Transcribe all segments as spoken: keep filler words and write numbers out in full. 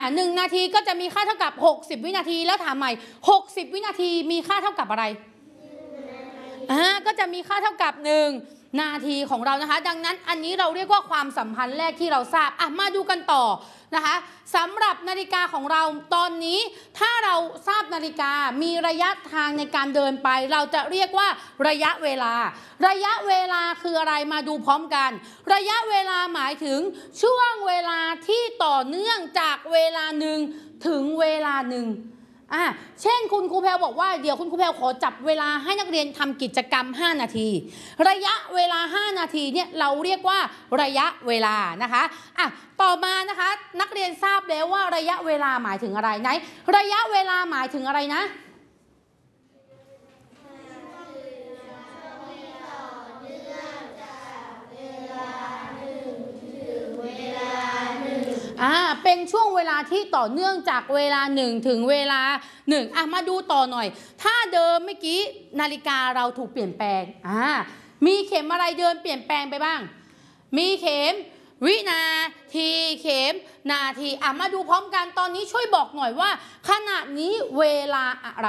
หนึ่งนาทีก็จะมีค่าเท่ากับหกสิบวินาทีแล้วถามใหม่หกสิบวินาทีมีค่าเท่ากับอะไรอ่าก็จะมีค่าเท่ากับหนึ่งนาทีของเรานะคะดังนั้นอันนี้เราเรียกว่าความสัมพันธ์แรกที่เราทราบอ่ะมาดูกันต่อนะคะสำหรับนาฬิกาของเราตอนนี้ถ้าเราทราบนาฬิกามีระยะทางในการเดินไปเราจะเรียกว่าระยะเวลาระยะเวลาคืออะไรมาดูพร้อมกันระยะเวลาหมายถึงช่วงเวลาที่ต่อเนื่องจากเวลาหนึ่งถึงเวลาหนึ่งอ่ะเช่นคุณครูแพรบอกว่าเดี๋ยวคุณครูแพรขอจับเวลาให้นักเรียนทำกิจกรรมห้านาทีระยะเวลาห้านาทีเนี่ยเราเรียกว่าระยะเวลานะคะอ่ะต่อมานะคะนักเรียนทราบแล้วว่าระยะเวลาหมายถึงอะไรไหนระยะเวลาหมายถึงอะไรนะอ่าเป็นช่วงเวลาที่ต่อเนื่องจากเวลาหนึ่งถึงเวลาหนึ่งอ่ะมาดูต่อหน่อยถ้าเดิมเมื่อกี้นาฬิกาเราถูกเปลี่ยนแปลงอ่ามีเข็มอะไรเดินเปลี่ยนแปลงไปบ้างมีเข็มวินาทีเข็มนาทีอ่ะมาดูพร้อมกันตอนนี้ช่วยบอกหน่อยว่าขณะนี้เวลาอะไร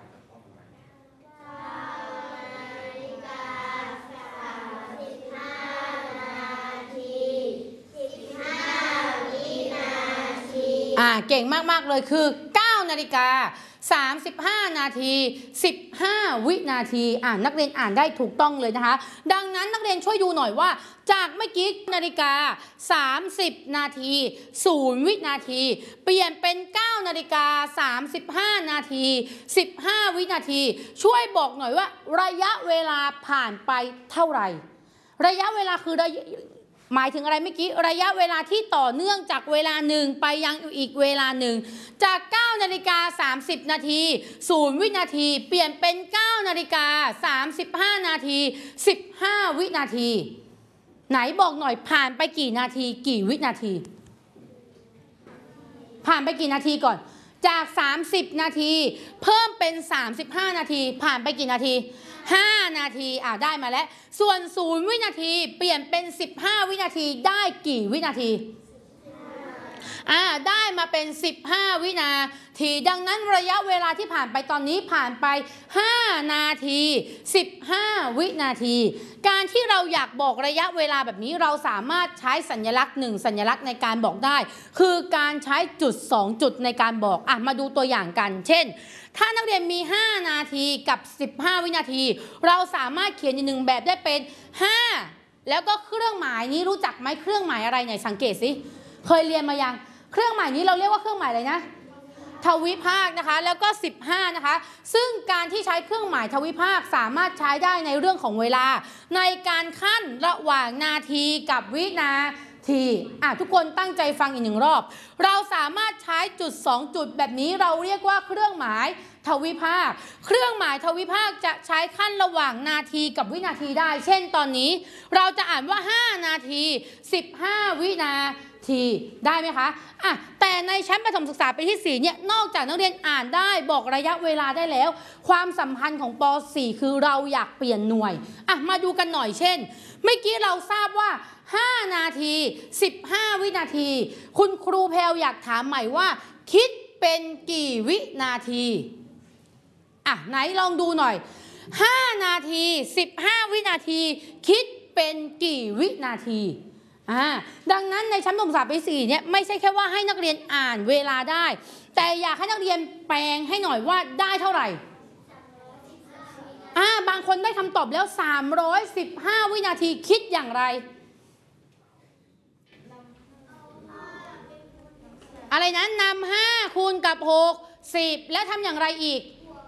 อ่าเก่งมากๆเลยคือเก้านาฬิกาสามสิบห้านาทีสิบห้าวินาทีอ่านักเรียนอ่านได้ถูกต้องเลยนะคะดังนั้นนักเรียนช่วยดูหน่อยว่าจากเมื่อกี้นาฬิกาสามสิบนาทีศูนย์วินาทีเปลี่ยนเป็นเก้านาฬิกาสามสิบห้านาทีสิบห้าวินาทีช่วยบอกหน่อยว่าระยะเวลาผ่านไปเท่าไหร่ระยะเวลาคือระยะหมายถึงอะไรเมื่อกี้ระยะเวลาที่ต่อเนื่องจากเวลาหนึ่งไปยังอีกเวลาหนึ่งจากเก้านาฬิกาสามสิบนาทีศูนย์วินาทีเปลี่ยนเป็นเก้านาฬิกาสามสิบห้านาทีสิบห้าวินาทีไหนบอกหน่อยผ่านไปกี่นาทีกี่วินาทีผ่านไปกี่นาทีก่อนจากสามสิบนาทีเพิ่มเป็นสามสิบห้านาทีผ่านไปกี่นาทีห้านาทีอ่าได้มาแล้วส่วนศูนย์วินาทีเปลี่ยนเป็นสิบห้าวินาทีได้กี่วินาทีอ่าได้มาเป็นสิบห้าวินาทีดังนั้นระยะเวลาที่ผ่านไปตอนนี้ผ่านไปห้านาทีสิบห้าวินาทีการที่เราอยากบอกระยะเวลาแบบนี้เราสามารถใช้สัญลักษณ์หนึ่งสัญลักษณ์ในการบอกได้คือการใช้จุดสองจุดในการบอกอ่ะมาดูตัวอย่างกันเช่นถ้านักเรียนมีห้านาทีกับสิบห้าวินาทีเราสามารถเขียนอีกหนึ่งแบบได้เป็นห้าแล้วก็เครื่องหมายนี้รู้จักไหมเครื่องหมายอะไรไหนสังเกตสิเคยเรียนมายังเครื่องหมายนี้เราเรียกว่าเครื่องหมายอะไรนะทวิภาคนะคะแล้วก็สิบห้านะคะซึ่งการที่ใช้เครื่องหมายทวิภาคสามารถใช้ได้ในเรื่องของเวลาในการขั้นระหว่างนาทีกับวินาทีอ่ะทุกคนตั้งใจฟังอีกหนึ่งรอบเราสามารถใช้จุดสองจุดแบบนี้เราเรียกว่าเครื่องหมายทวิภาคเครื่องหมายทวิภาคจะใช้ขั้นระหว่างนาทีกับวินาทีได้เช่นตอนนี้เราจะอ่านว่าห้านาทีสิบห้าวินาทีได้ไหมคะอ่ะแต่ในชั้นประถมศึกษาปีที่สี่เนี่ยนอกจากนักเรียนอ่านได้บอกระยะเวลาได้แล้วความสัมพันธ์ของป สี่คือเราอยากเปลี่ยนหน่วยอ่ะมาดูกันหน่อยเช่นเมื่อกี้เราทราบว่าห้านาทีสิบห้าวินาทีคุณครูแพรวอยากถามใหม่ว่าคิดเป็นกี่วินาทีอ่ะไหนลองดูหน่อยห้านาทีสิบห้าวินาทีคิดเป็นกี่วินาทีอ่าดังนั้นในชั้นประถมศึกษาปีสี่เนี่ยไม่ใช่แค่ว่าให้นักเรียนอ่านเวลาได้แต่อยากให้นักเรียนแปลงให้หน่อยว่าได้เท่าไหร่อ่าบางคนได้คำตอบแล้วสามร้อยสิบห้าวินาทีคิดอย่างไรอะไรนั้นนำห้าคูณกับหกสิบแล้วทำอย่างไรอีก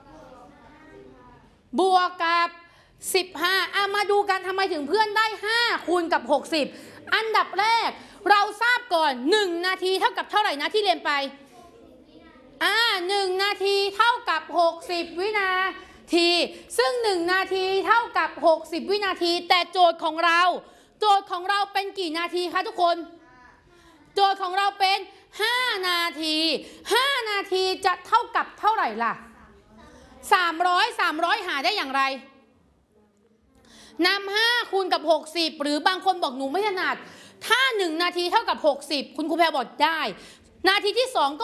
บวกกับสิบห้าอ่ะมาดูกันทำไมถึงเพื่อนได้ห้าคูณกับหกสิบอันดับแรกเราทราบก่อนหนึ่งนาทีเท่ากับเท่าไหร่นะที่เรียนไปอ่าหนึ่งนาทีเท่ากับหกสิบวินาทีซึ่งหนึ่งนาทีเท่ากับหกสิบวินาทีแต่โจทย์ของเราโจทย์ของเราเป็นกี่นาทีคะทุกคนโจทย์ของเราเป็นห้านาทีห้านาทีจะเท่ากับเท่าไหร่ล่ะสามร้อย สามร้อยหาได้อย่างไรนำห้าคูณกับหกสิบหรือบางคนบอกหนูไม่ถนัดถ้าหนึ่งนาทีเท่ากับหกสิบคุณครูแพรบอกได้นาทีที่สองก็